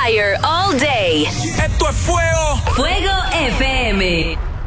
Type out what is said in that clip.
fire all day. Esto es fuego. Fuego FM.